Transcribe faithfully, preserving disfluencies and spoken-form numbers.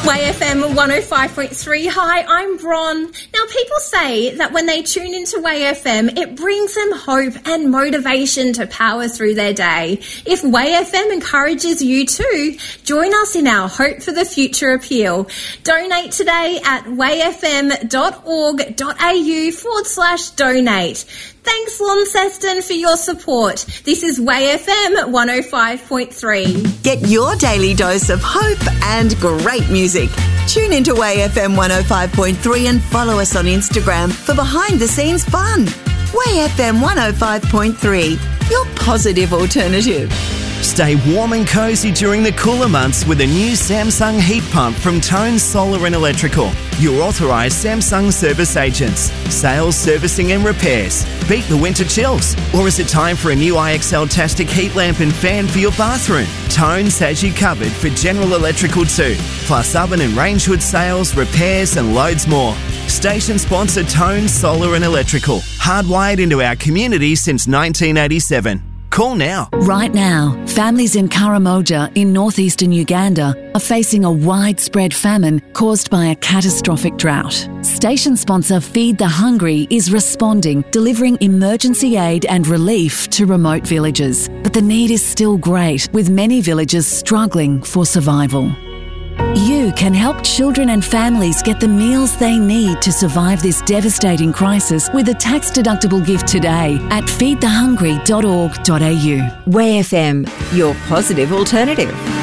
Way F M one oh five point three. Hi, I'm Bron. Now, people say that when they tune into Way F M, it brings them hope and motivation to power through their day. If Way F M encourages you too, join us in our Hope for the Future appeal. Donate today at wayfm.org.au forward slash donate. Thanks, Launceston, for your support. This is Way F M one oh five point three. Get your daily dose of hope and great music. Tune into Way F M one oh five point three and follow us on Instagram for behind-the-scenes fun. Way F M one oh five point three, your positive alternative. Stay warm and cosy during the cooler months with a new Samsung heat pump from Tone Solar and Electrical. Your authorised Samsung service agents. Sales, servicing and repairs. Beat the winter chills. Or is it time for a new I X L-tastic heat lamp and fan for your bathroom? Tone's has you covered for General Electrical too. Plus oven and range hood sales, repairs and loads more. Station sponsor Tone Solar and Electrical. Hardwired into our community since nineteen eighty-seven. Call now. Right now, families in Karamoja in northeastern Uganda are facing a widespread famine caused by a catastrophic drought. Station sponsor Feed the Hungry is responding, delivering emergency aid and relief to remote villages. But the need is still great, with many villages struggling for survival. You can help children and families get the meals they need to survive this devastating crisis with a tax-deductible gift today at feed the hungry dot org dot a u. Way F M, your positive alternative.